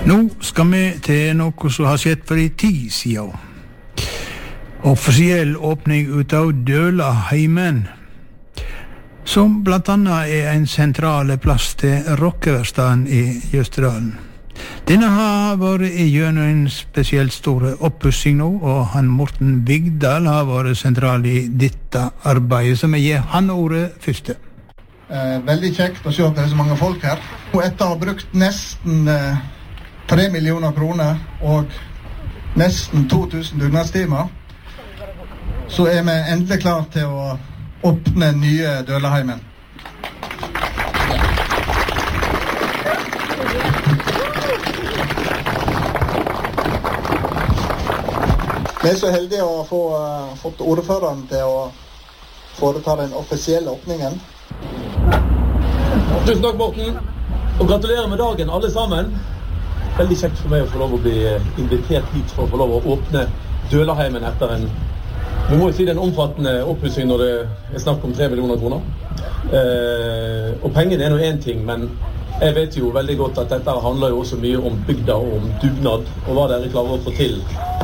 Nå skal vi til noe som har skjedd for en tid siden. Offisiell åpning ut av Dølaheimen, som blant annet en sentral plass til rockeverstaden i Jøsterdalen. Denne har vært gjennom en spesielt stor oppussing nå, og han Morten Vigdal har vært sentral i dette arbeidet, som gir han ordet første. Veldig kjekt å se at det så mange folk her. Og etter å ha brukt nesten 3 millioner kroner og nesten 2000 dugnadstimer, så vi endelig klar til å åpne nye Dølaheimen. Vi så heldige å fått ordføreren til å foreta den offisielle åpningen. Tusen takk, Morten, og gratulerer med dagen alle sammen. Veldig kjekt for meg å få lov å bli invitert hit for å få lov å åpne Dølaheimen etter vi må jo si det en omfattende oppussing når det snakk om 3 millioner kroner. Og pengene noe en ting, men jeg vet jo veldig godt at dette handler jo også mye om bygda og om dugnad, og hva dere klarer å få til.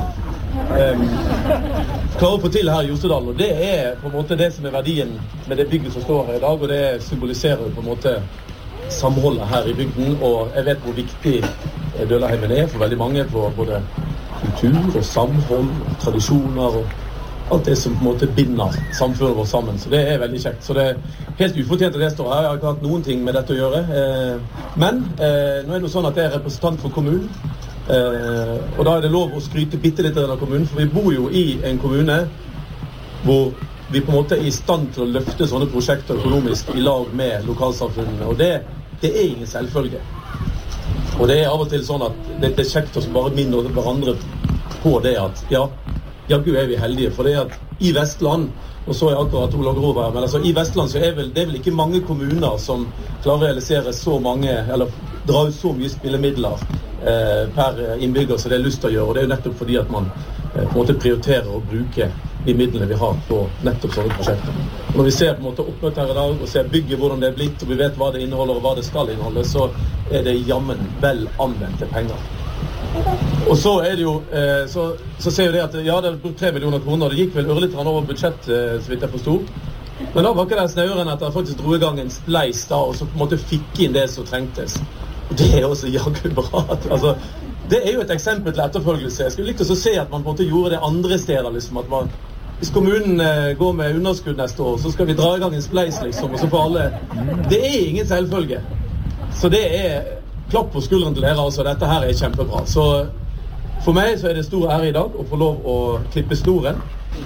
Her i Jostedalen, og det på en måte det som verdien med det bygget som står her i dag, og det symboliserer på en måte samholdet her i bygden, og jeg vet hvor viktig Dølaheimen for veldig mange, for både kultur og samhold, tradisjoner og alt det som på en måte binder samfunnet vårt sammen, så det veldig kjekt. Så det helt ufortjent at det står her. Jeg har ikke hatt noen ting med dette å gjøre, men nå det jo sånn at jeg representant for kommunen, og da det lov å skryte bitte litt av kommunen, for vi bor jo i en kommune hvor vi på en måte i stand til å løfte sånne prosjekter økonomisk i lag med lokalsamfunnene, og det ingen selvfølge. Og det av og til sånn at det kjekt å bare minne hverandre på det at Gud vi heldige, for det at i Vestland, og så akkurat Ola Grov her, men altså i Vestland så det vel ikke mange kommuner som klarer å realisere så mange, eller dra ut så mye spillemidler per innbygger som det lyst til å gjøre, og det jo nettopp fordi at man på en måte prioriterer å bruke de midlene vi har på nettopp sånne prosjekter. Og når vi ser på en måte oppmøtt her i dag, og ser bygget hvordan det blitt, og vi vet hva det inneholder og hva det skal inneholde, så det jammen vel anvendte penger. Og så det jo, så ser vi det at det har brukt 3 millioner kroner, og det gikk vel ørlitt over budsjett, så vidt jeg forstod. Men da var ikke det snøren at jeg faktisk dro i gang en spleis da, og så på en måte fikk inn det som trengtes. Og det også jaggu bra. Altså, det jo et eksempel til etterfølgelse. Jeg skulle likt å se at man på en måte gjorde det andre steder, liksom, at man, hvis kommunen går med underskudd neste år, så skal vi dra i gang en spleis, liksom, og så får alle. Det ingen selvfølge. Så det klapp på skulderen til dere, altså. Dette her kjempebra. Så for meg så det stor ære i dag å få lov å klippe snoren.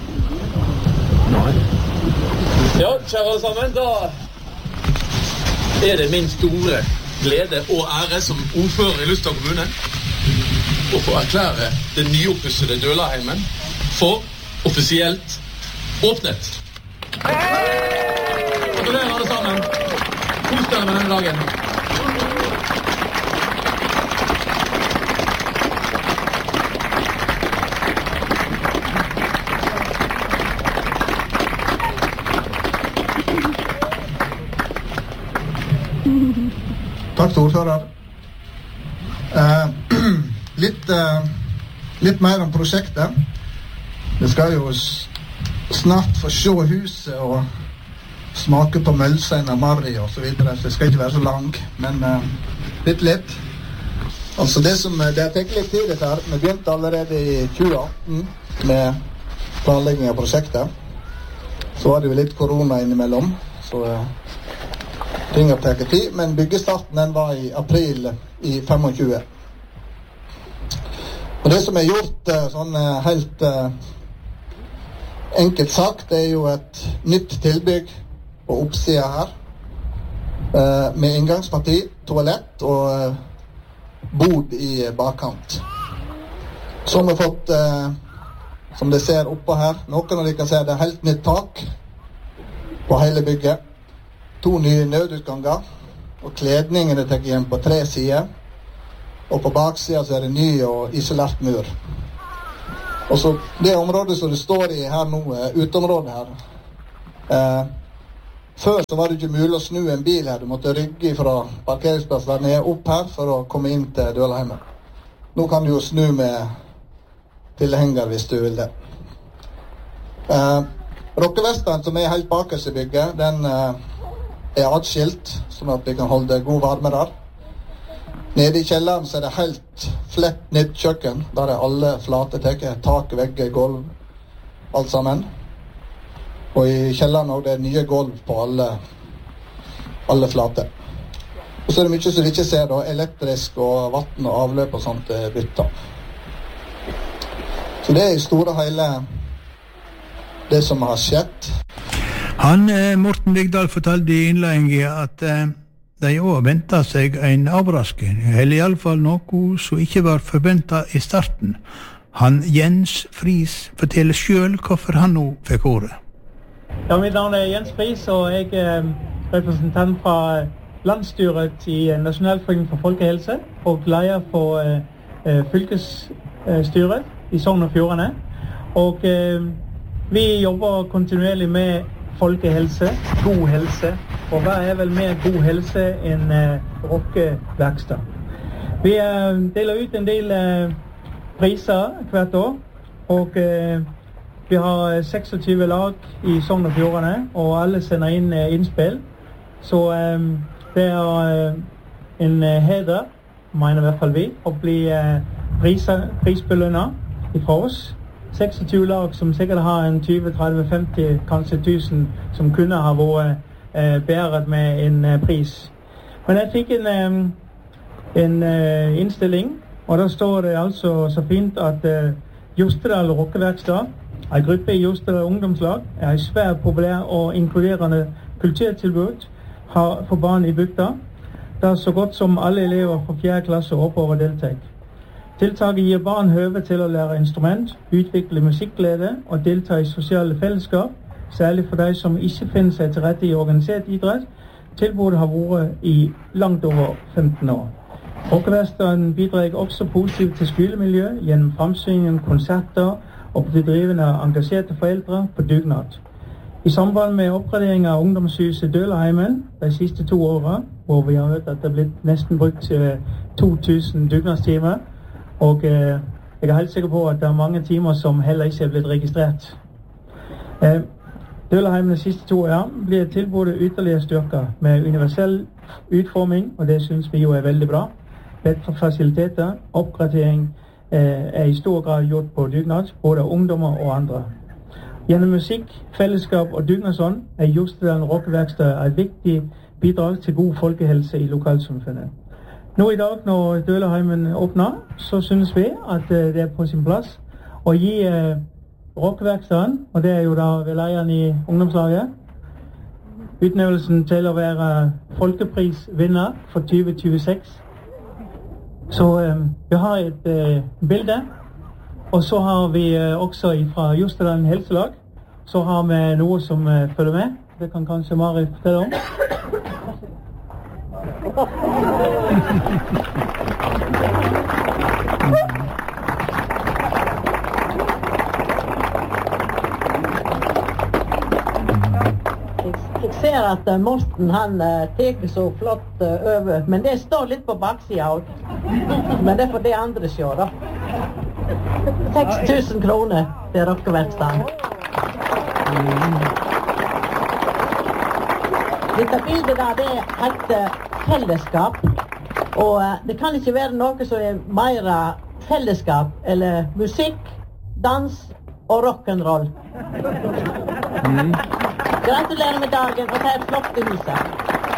Ja, kjære alle sammen, da det min store glede og ære som ordfører i Lystad kommune å få erklære det nyoppussede Dølaheimen for offisielt åpnet. Gratulerer alle sammen. Kos dere med denne dagen. Takk til ordfører. Litt mer om prosjektet. Vi skal jo snart få se huset og smake på mølsein og marri og så videre, så det skal ikke være så lang, men litt. Altså det har tenkt litt tid dette her. Vi begynte allerede i 2018 med planlegging av prosjektet. Så var det jo litt korona innimellom, så ting har tatt tid, men byggestarten den var i april i 25. Og det som gjort sånn helt enkelt sagt, det jo et nytt tilbygg på oppsida her, med inngangsparti, toalett og bod i bakkant. Så har vi fått, som det ser oppå her, noen av de kan se det helt nytt tak på hele bygget. 2 nye nødutganger, og kledningen tatt igjen på 3 sider, og på baksida så det ny og isolert mur. Og så det området som det står i her nå, utområdet her, før så var det ikke mulig å snu en bil her, du måtte rygge fra parkeringsplassen ned opp her for å komme inn til Dølaheimen. Nå kan du jo snu med tilhenger hvis du vil det. Rockeverkstedet som helt bakerst i bygget, den atskilt, sånn at vi kan holde god varme der. Nede i kjelleren så det helt flett nytt kjøkken, der alle flate teker, tak, vegger, gulv, alt sammen. Og i kjelleren også det nye gulv på alle flate. Og så det mye som vi ikke ser da, elektrisk og vatten og avløp og sånt bytta. Så det i store hele det som har skjedd. Morten Vigdal fortalte i innledningen at de også ventet seg en overraskning, eller i alle fall noe som ikke var forventet i starten. Jens Friis forteller selv hvorfor han nå fikk ordet. Ja, mitt navn Jens Friis, og jeg representant fra landsstyret i Nasjonalforeningen for Folkehelse og leder for fylkesstyret i Sogn og Fjordane. Og vi jobber kontinuerlig med folkehelse, god helse. Og hva vel mer god helse enn rockeverksted? Vi deler ut en del priser hvert år, og vi har 26 lag i Sogn og Fjordane, og alle sender inn innspill. Så det en heder, mener i hvert fall vi, å bli prisbelønnet fra oss. 26 lag som sikkert har en 20, 30, 50, kanskje 1000 som kunne ha vært bæret med en pris. Men jeg fikk en innstilling, og da står det altså så fint at Jostedal Rockeverksted, en gruppe i Jostedal ungdomslag, en svært populær og inkluderende kulturtilbud for barn i bygda, der så godt som alle elever fra 4. klasse oppover deltar. Tiltaket gir barn høve til å lære instrument, utvikle musikkglede og delta i sosiale fellesskap, særlig for de som ikke finner seg til rette i organisert idrett. Tilbudet har vært i langt over 15 år. Rockeverkstedet bidrar også positivt til skolemiljø gjennom fremsyningen, konserter og bedrivende av engasjerte foreldre på dugnad. I samband med oppgradering av ungdomshuset Dølaheimen de siste 2 årene, hvor vi har hørt at det er blitt nesten brukt 2000 dugnadstimer, og jeg er helt sikker på at det er mange timer som heller ikke er blitt registrert. Dølaheimen de siste 2 år blir tilbudet ytterligere styrket med universell utforming, og det synes vi jo er veldig bra. Bedre fasiliteter, oppgradering i stor grad gjort på dugnad, både ungdommer og andre. Gjennom musikk, fellesskap og dugnadsånd Jostedal Rockeverksted et viktig bidrag til god folkehelse i lokalsamfunnet. Nå i dag, når Dølaheimen åpner, så synes vi at det er på sin plass å gi Rockeverkstedet, og det er jo da ved lederen i ungdomslaget, utnevnelsen til å være folkeprisvinner for 2026. Så vi har et bilde, og så har vi også fra Jostedal Helselag, så har vi noe som følger med. Det kan kanskje Mari fortelle om. Jeg ser at Morten han teker så flott over, men det står litt på baksida også. Men det får det andre se da. 6000 kroner til Rockeverkstedet. Dette bildet der, det heter fellesskap, og det kan ikke være noe som er mer fellesskap, eller musikk, dans og rock'n'roll. Gratulerer med dagen, og ta et flott i huset.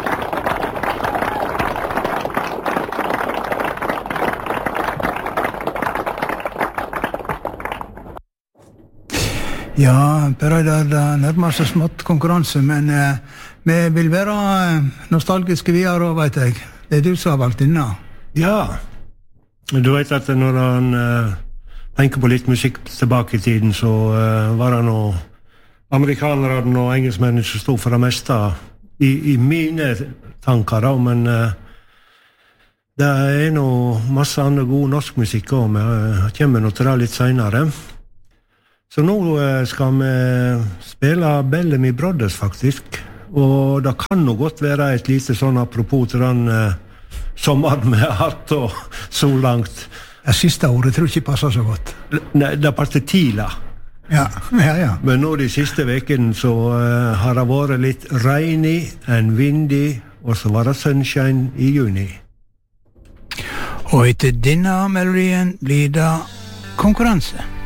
Ja, Per Reidar, det nærmer seg smått konkurranse, men vi vil være nostalgiske videre, vet jeg. Det er du som har valgt denne. Ja, du vet at når han tenker på litt musikk tilbake i tiden, så var det noe amerikanerne og engelskmennene som stod for det meste i mine tanker, da, men det er noe masse andre god norsk musikk også, men jeg kommer nå til det litt senere. Så nå skal vi spille Bellamy Brothers, faktisk. Og det kan nå godt være et lite sånn apropos til den sommeren vi har hatt og så langt. Det siste ordet tror jeg ikke passer så godt. Nei, det passer tidlig. Ja. Men nå de siste vekene så har det vært litt regnig enn vindig, og så var det sunshine i juni. Og etter denne melodien blir det konkurranse.